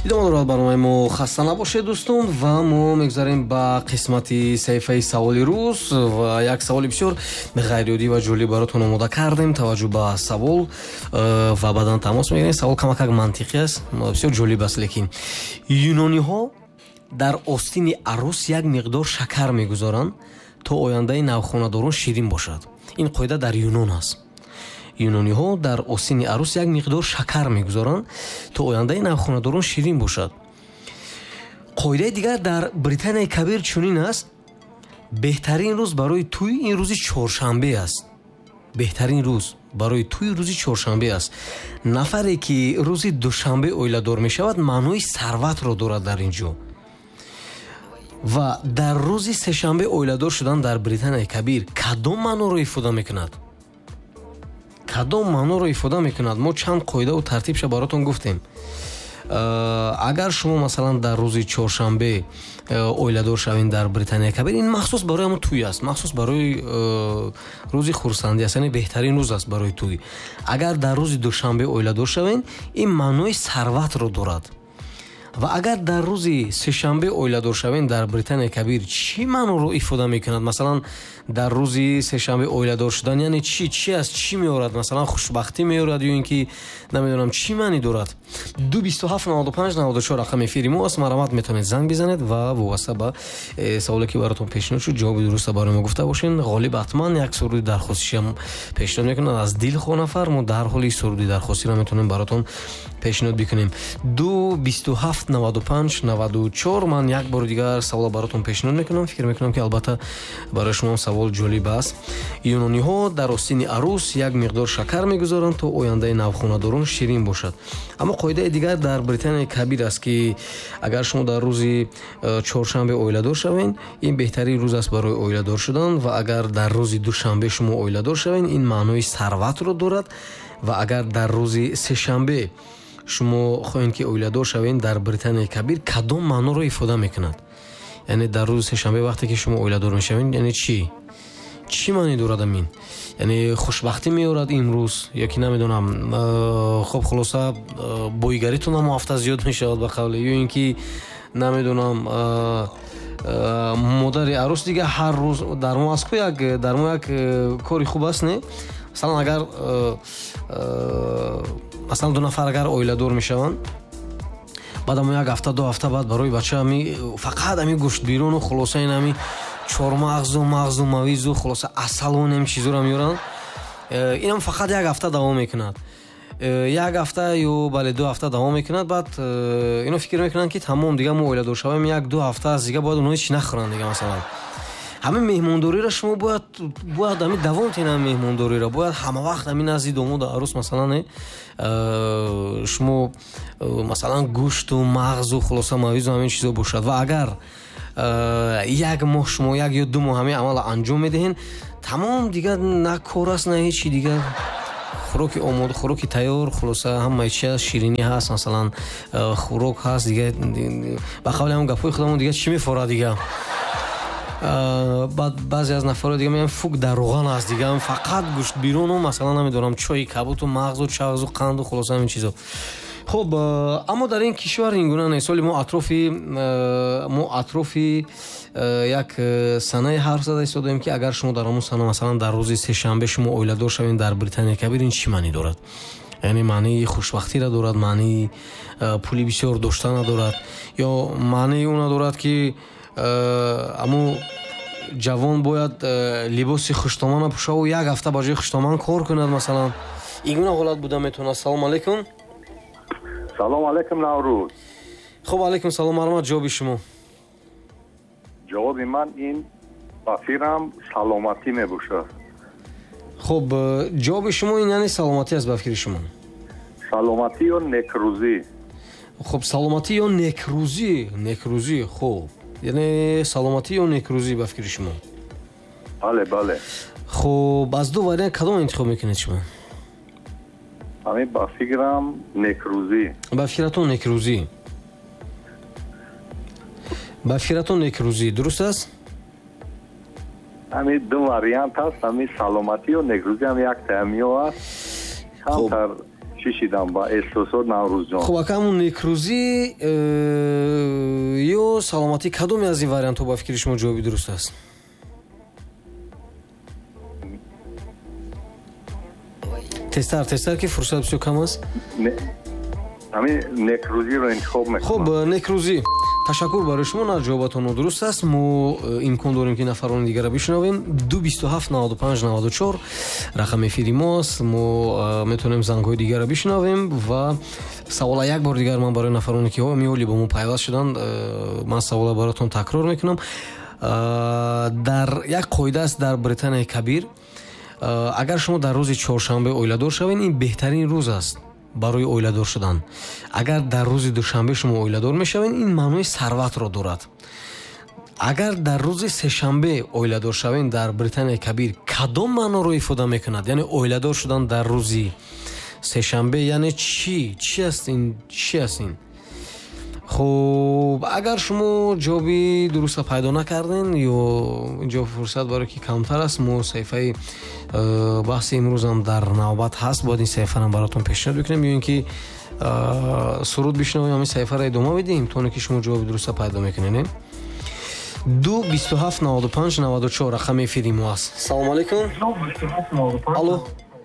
идома дорад барномаи мо. Хаста набошед дӯстон ва мо мегзарем ба қисмати саҳифаи саволи рӯз ва як саволи бисёр ғайриоддӣ ва ҷолиб баротон омода кардем. Таваҷҷӯҳ ба савол ва баъдан тамос мегирем. Савол камакак мантиқӣ аст, бисёр ҷолиб аст. Лекин юнониҳо дар остини арӯс як миқдор шакар мегузоранд то ояндаи навхонадорон ширин бошад. ин қоида дар юнон аст. юнониҳо дар осини арӯс як миқдор шакар мегузоранд то ояндаи навхонадорон ширин бошад. қоидаи дигар дар Британияи Кабир чунин аст: беҳтарин рӯз барои тӯй ин рӯзи чоршанбе аст. беҳтарин рӯз барои тӯй рӯзи чоршанбе аст. нафаре ки рӯзи душанбе оиладор мешавад маънои сарватро дорад дар ин ҷо. ва дар рӯзи сешанбе оиладор шудан дар Британияи Кабир кадом маъноро ифода мекунад? кадом маъноро ифода мекунад? мо чанд қоидаву тартибша баротон гуфтем. агар шумо масалан дар рӯзи чоршанбе оиладор шавед дар Британияи Кабир, ин махсус барои ҳамон тӯй аст, махсус барои рӯзи хурсандӣ аст, яъне беҳтарин рӯз аст барои тӯй. агар дар рӯзи душанбе оиладор шавед, ин маънои сарватро дорад. ва агар дар рӯзи сешанбе оиладор шавед дар Британияи Кабир, чӣ маъноро ифода мекунад? Масалан дар рӯзи сешанбе оиладор шудан яъне чӣ аст? чӣ меорад? Масалан хушбахтӣ меорад ё ин ки намедонам чӣ маъни дорад? 2279594 рақами эфири мо аст. марамат метавонед занг бизанед ва вобаста ба саволе ки баротон пешниҳод шуд ҷавоби дуруста барои мо гуфта бошед. ғолиб ҳатман як суруди дархостишам пешниҳод мекунад аз Дилхо нафар. мо дар ҳоли суруди дархостиро метавонем баротон пешниҳод бикунем. 2279594. ман як бори дигар савол баротон пешниҳод мекунам. фикр мекунам ки албатта барои шумо савол ҷолиб аст. юнониҳо дар остини арӯс як миқдор шакар мегузоранд то ояндаи навхонадорон ширин бошад. аммо қоидаи дигар дар Британияи Кабир аст ки агар шумо дар рӯзи чоршанбе оиладор шавед, ин беҳтарин рӯз аст барои оиладор шудан. ва агар дар рӯзи душанбе шумо оиладор шавед, ин маънои сарватро дорад. ва агар дар рӯзи сешанбе шумо хоҳед ки оиладор шавед дар Британияи Кабир, кадом маъноро ифода мекунад? яъне дар рӯзи сешанбе вақте ки шумо оиладор мешавед, яъне чӣ маъни дорад амин? яъне хушбахтӣ меорад имрӯз ё ки намедонам, хоб хулоса бойгаритон ҳам ҳафта зиёд мешавад ба қавле, ё ин ки намедонам модари арӯс дига ҳар рӯз дар мо аст. дар мо як кори хуб аст, не? масалан агар масалан ду нафар агар оиладор мешаванд, баъд мо як ҳафта ду ҳафта баъд барои бача фақат ами гӯштбирону хулоса ин ами чормағзу мағзу мавизу хулоса асалу нем чизура меоранд. инам фақат як ҳафта давом мекунад. як ҳафта ё бале ду ҳафта давом мекунад. баъд ино фикр мекунанд ки тамом дига мо оиладор шавем, як ду ҳафта аз дига бояд оно ҳеч нахӯранд дига. масалан ҳамин меҳмондориро шумо бояд ҳамин давом тенам меҳмондориро бояд ҳама вақт ҳамин назди домоду арӯс масалан шумо масалан гӯшту мағзу хулоса мавизу ҳамин чизо бошад. ва агар як моҳ шумо як ё ду моҳ ҳамин амала анҷом медиҳед, тамом дига на кор аст на ҳечи дига. хӯроки омода, хӯроки тайёр, хулоса ҳамаи чи аст, ширинӣ ҳаст, масалан хӯрок ҳаст дига. ба қавли ҳамон гапҳои худамон дига чӣ мефорад дига? баъд баъзе аз нафаро дига мегӯянд фук дар роған аст дига, фақат гӯштбирону масалан намедонам чойи кабуту мағзу чағзу қанду хулоса ҳамин чизо. хуб, аммо дар ин кишвар ин гуна нест. соли мо атрофи як санаи ҳарф зада истодаем ки агар шумо дар ҳамон сана масалан дар рӯзи сешанбе шумо оиладор шавед дар Британияи Кабир, ин чӣ маъни дорад? яъне маънии хушбахтиро дорад, маънии пули бисёр доштана дорад, ё маънии оно дорад ки аммо ҷавон бояд либоси хуштомана пӯшаву як ҳафта ба ҷои хуштоман кор кунад масалан? ин гуна ҳолат буда метавонад. ассалому алайкум. салом алайкум Наврӯз. хуб, алайкум салом. марҳамат. ҷавоби шумо? ҷавоби ман ин ба фирам саломатӣ мебошад. хуб, ҷавоби шумо ин яъне саломатӣ аст ба фикри шумо? саломатӣ ё некрӯзӣ? хуб, саломатӣ ё некрӯзӣ? некрӯзӣ. хуб, яъне саломатӣ ё некрӯзӣ ба фикри шумо? бале бале. хуб, аз ду вариант кадом интихоб мекунед шумо? ҳамин ба фикрам некрӯзӣ. ба фикратон некрӯзӣ? ба фикратон некрӯзӣ дуруст аст? ҳамин ду вариант аст. ҳамин саломатӣ ё некрӯзӣ ҳам як таъмиё аст. камтар чӣ шидам ба эҳсосот Наврӯзҷон. хуб ака ҳамун некрӯзӣ ё саломатӣ кадоме аз ин вариантҳо ба фикри шумо ҷавоби дуруст аст? тезтар ки фурсат бисёр кам аст. ҳамин некрӯзиро интихоб мекунам. хуб некрӯзӣ. ташаккур барои шумо. на ҷавобатон нодуруст аст. мо имкон дорем ки нафарони дигарро бишунавем. 2279594 рақами эфири мост. мо метавонем зангҳои дигарро бишунавем ва савола як бор дигар ман барои нафароне ки меоли ба мо пайваст шуданд, ман савола баротон такрор мекунам. дар як қоида аст дар Британияи Кабир, агар шумо дар рӯзи чоршанбе оиладор шавед, ин беҳтарин рӯз аст барои оиладор шудан. агар дар рӯзи душанбе шумо оиладор мешавед, ин маънои сарватро дорад. агар дар рӯзи сешанбе оиладор шавед дар Британияи Кабир, кадом маъноро ифода мекунад? яъне оиладор шудан дар рӯзи сешанбе яъне чӣ аст ин? хуб агар шумо ҷавоби дуруста пайдо накарден ё инҷо фурсат барое ки камтар аст, мо саҳифаи баҳси имрӯзам дар навбат ҳаст, бояд ин саҳифаро баротон пешниҳод бикунем ё ин ки суруд бишунавем, ҳамин саҳифаро идома бидиҳем то оне ки шумо ҷавоби дуруста пайдо мекунед. 2279594 рақами эфири мо аст. салому алайкум. алло,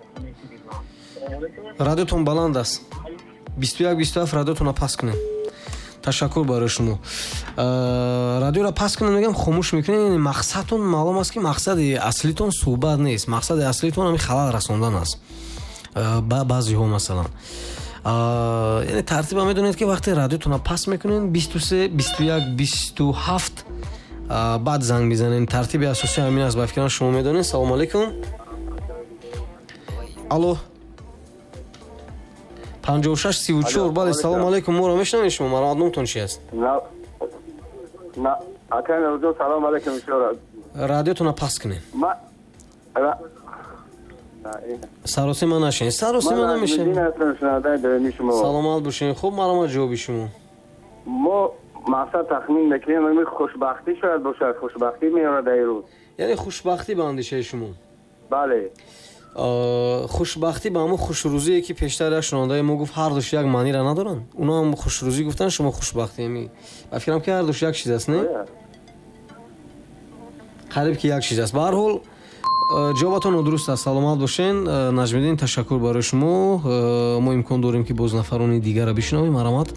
радиотон баланд аст. 2127 радиотонро пас кунед. ташаккур барои шумо. радиоро пас кунем, мегам хомӯш мекунем. яъне мақсадтон маълум аст ки мақсади аслитон суҳбат нест. мақсади аслитон ҳамин халал расондан аст ба баъзиҳо. масалан яъне тартиба медонед ки вақте радиотонро пас мекунем 23 21 27 баъд занг бизанем. тартиби асосӣ ҳамин аст. ба фикрам шумо медонед. салому алайкум. алло 5634. бале салому алайкум. моро мешунавед шумо? марҳамат. номтон чӣ аст? ака Наврӯзҷон салому алайкум. радиотонро пас кунед. саросима нашунед. саросима намешавад. саломат бошед. хуб марҳамат. ҷавоби шумо? мо мақсад тахмин мекунем хушбахтӣ шояд бошад. хушбахтӣ меорад дар рӯз. яъне хушбахтӣ ба андешаи шумо? бале. хушбахтӣ ба ҳамон хушрӯзие ки пештар як шунавандаи мо гуфт ҳар душ як маънира надоранд. оно ҳам хушрӯзӣ гуфтан, шумо хушбахтӣ. ба фикрам ки ҳар душ як чиз аст, не? қариб ки як чиз аст. ба ҳар ҳол ҷавобатон нодуруст аст. саломат бошен. Наҷмиддин, ташаккур барои шумо. мо имкон дорем ки боз нафарони дигарро бишунавем. марҳамат.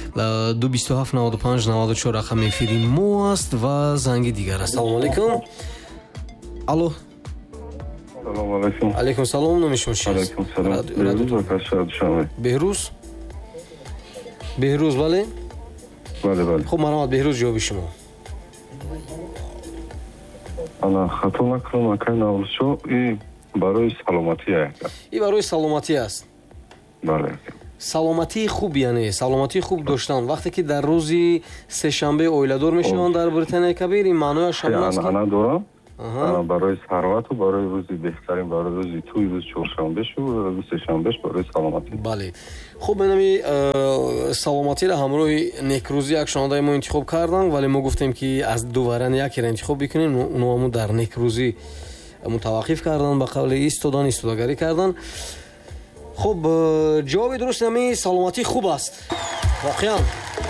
2279594 рақами эфири мо аст ва занги дигар аст. салому алайкум. алло. салому алайкум. алайкум салом. номи шумо чист? алайкум салом. беҳрӯз. беҳрӯз, бале? бале. хуб марҳамат. беҳрӯз, ҷавоби шумо? ана хато накунам ака Наврӯзҷон, ин барои саломатӣ аст. ин барои саломатӣ аст. бале. саломатии хуб, яъне саломатии хуб доштан. вақте ки дар рӯзи сешанбе оиладор мешаванд дар Британияи Кабир, ин маънояш ҳамон аст ки ана дорам. барои сарвату барои рӯзи беҳтарин, барои рӯзи туи рӯзи чоршанбешу рӯзи сешанбеш барои саломатӣ. бале. хуб менами саломатиро ҳамроҳи некрӯзӣ як шондаи мо интихоб кардам, вале мо гуфтем ки аз ду вариант якеро интихоб бикунем. оно дар некрӯзӣ мутаваққиф кардан, ба қавли истодагарӣ кардан. хуб ҷавоби дуруст ҳамин саломатӣ хуб аст. воқеан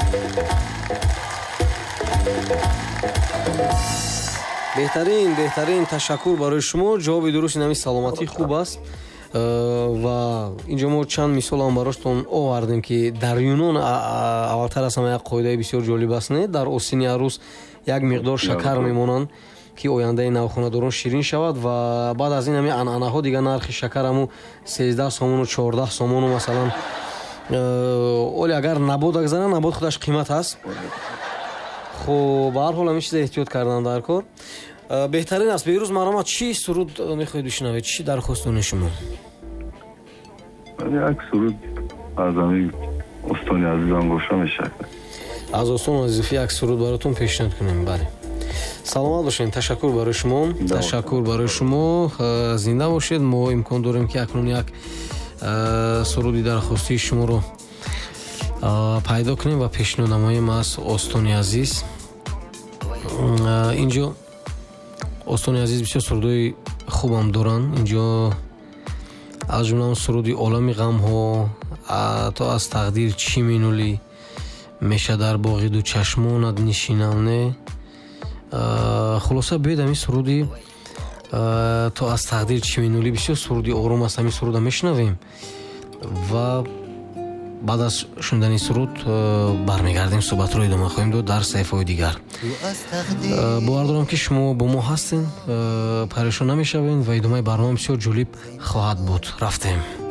беҳтарин ташаккур барои шумо. ҷавоби дуруст ин ҳамин саломатӣ хуб аст. ва инҷо мо чанд мисолам бароштон овардем ки дар юнон аввалтар аз ҳама як қоидаи бисёр ҷолиб аст, не? дар осини арӯз як миқдор шакар мемонанд ки ояндаи навхонадорон ширин шавад ва баъд аз ин ҳамин анъанаҳо дигар нархи шакар ҳамун 13 сомону 14 сомону масалан. оле агар набодак зана, набод худаш қимат аст. хуб ба ҳар ҳол ҳамин чиза эҳтиёт кардан дар кор. беҳтарин аст. беҳрӯз марҳамат. чӣ суруд мехоҳед бишунавед? чӣ дархостони шумо? як суруд аз ҳамин устони азизам роша мешавад. аз устони азизӣ як суруд баротон пешниҳод кунем. бале. саломат бошед. ташаккур барои шумо. ташаккур барои шумо. зинда бошед. мо имкон дорем ки акнун як суруди дархостии шуморо пайдо кунем ва пешниҳод намоем аз остони азиз. инҷо остони азиз бисёр сурудои хубам доранд. инҷо аз ҷумла он суруди олами ғамҳо, то аз тақдир чӣ минулӣ, меша дар боғи ду чашмонат нишинам, не? хулоса биёед ҳамин суруди то аз тақдир чӣ минулӣ бисёр суруди ором аст, ҳамин суруда мешунавем ва баъд аз шундани суруд бармегардем, суҳбатро идома хоҳем дод дар саҳифаҳои дигар. бовар дорам ки шумо бо мо ҳастед, парешон намешавед ва идомаи барнома бисёр ҷолиб хоҳад буд. рафтем.